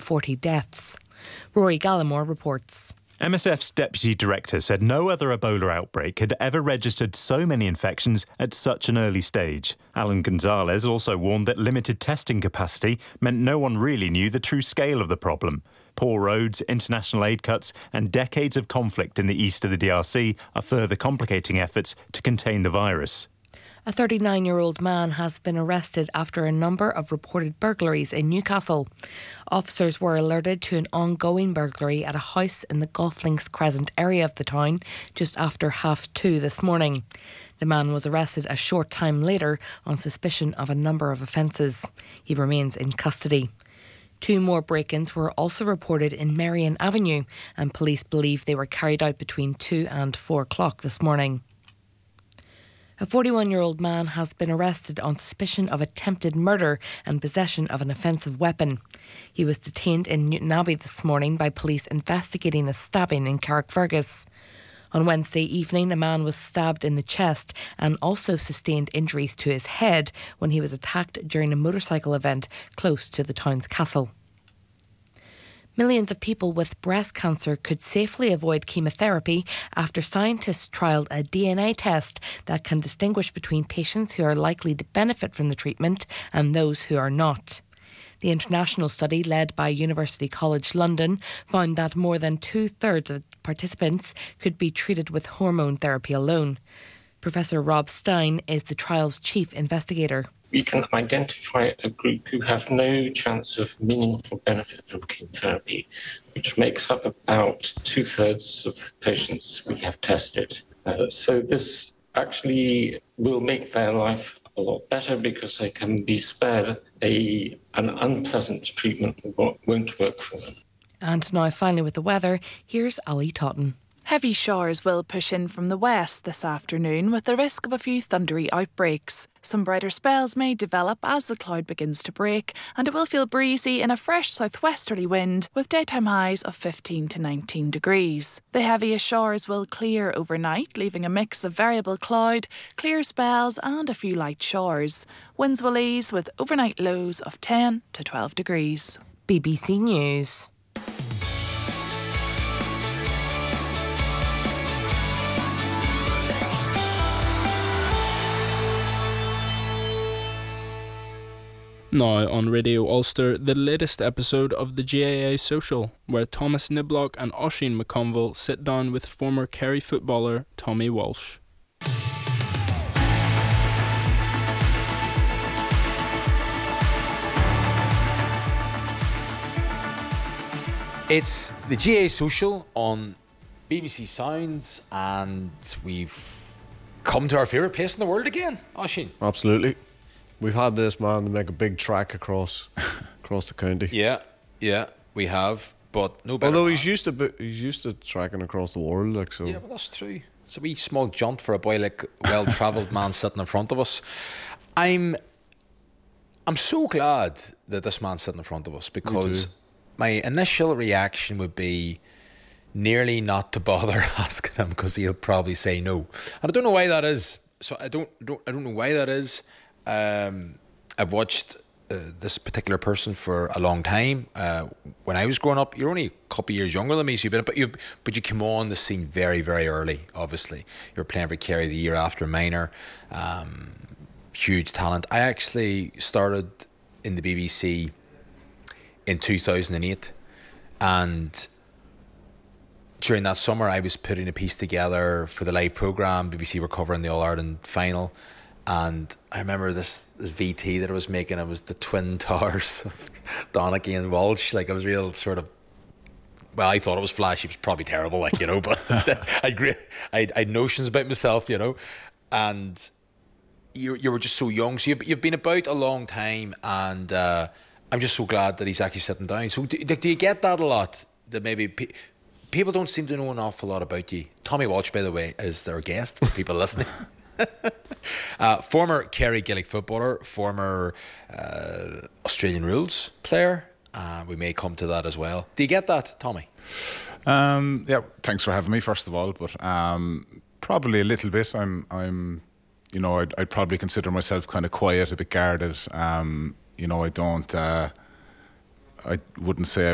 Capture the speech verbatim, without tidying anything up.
forty deaths. Rory Gallimore reports. M S F's deputy director said no other Ebola outbreak had ever registered so many infections at such an early stage. Alan Gonzalez also warned that limited testing capacity meant no one really knew the true scale of the problem. Poor roads, international aid cuts and decades of conflict in the east of the D R C are further complicating efforts to contain the virus. A thirty-nine-year-old man has been arrested after a number of reported burglaries in Newcastle. Officers were alerted to an ongoing burglary at a house in the Golf Links Crescent area of the town just after half two this morning. The man was arrested a short time later on suspicion of a number of offences. He remains in custody. Two more break-ins were also reported in Marion Avenue, and police believe they were carried out between two and four o'clock this morning. A forty-one-year-old man has been arrested on suspicion of attempted murder and possession of an offensive weapon. He was detained in Newtownabbey this morning by police investigating a stabbing in Carrickfergus. On Wednesday evening, a man was stabbed in the chest and also sustained injuries to his head when he was attacked during a motorcycle event close to the town's castle. Millions of people with breast cancer could safely avoid chemotherapy after scientists trialled a D N A test that can distinguish between patients who are likely to benefit from the treatment and those who are not. The international study, led by University College London, found that more than two-thirds of participants could be treated with hormone therapy alone. Professor Rob Stein is the trial's chief investigator. We can identify a group who have no chance of meaningful benefit from chemotherapy, which makes up about two-thirds of patients we have tested. Uh, so this actually will make their life a lot better because they can be spared a an unpleasant treatment that won't work for them. And now finally with the weather, here's Ali Totten. Heavy showers will push in from the west this afternoon with the risk of a few thundery outbreaks. Some brighter spells may develop as the cloud begins to break, and it will feel breezy in a fresh southwesterly wind with daytime highs of fifteen to nineteen degrees. The heaviest showers will clear overnight, leaving a mix of variable cloud, clear spells and a few light showers. Winds will ease with overnight lows of ten to twelve degrees. B B C News. Now on Radio Ulster, the latest episode of the G A A Social, where Thomas Niblock and Oisin McConville sit down with former Kerry footballer Tommy Walsh. It's the G A A Social on B B C Sounds, and we've come to our favourite place in the world again, Oisin. Absolutely. We've had this man to make a big track across across the county. Yeah, yeah, we have, but no better. Although he's used to he's used to tracking across the world, like so. Yeah, well, that's true. It's a wee small jaunt for a boy like well-travelled man sitting in front of us. I'm, I'm so glad that this man's sitting in front of us because my initial reaction would be nearly not to bother asking him because he'll probably say no, and I don't know why that is. So I don't, don't I don't know why that is. Um, I've watched uh, this particular person for a long time. Uh, when I was growing up, you're only a couple of years younger than me, so you've been, but you but you came on the scene very, very early. Obviously, you were playing for Kerry the year after minor. Um, huge talent. I actually started in the B B C in two thousand eight, and during that summer, I was putting a piece together for the live programme. B B C were covering the All Ireland final. And I remember this, this V T that I was making. It was the twin towers of Donaghy and Walsh. Like, it was real sort of, well, I thought it was flashy. It was probably terrible, like, you know, but I great, I had notions about myself, you know. And you you were just so young. So you've, you've been about a long time, and uh, I'm just so glad that he's actually sitting down. So do, do you get that a lot? That maybe pe- people don't seem to know an awful lot about you. Tommy Walsh, by the way, is their guest for people listening. uh, former Kerry Gaelic footballer, former uh, Australian rules player. Uh, we may come to that as well. Do you get that, Tommy? Um, yeah, thanks for having me, first of all. But um, probably a little bit. I'm, I'm, you know, I'd, I'd probably consider myself kind of quiet, a bit guarded. Um, you know, I don't. Uh, I wouldn't say I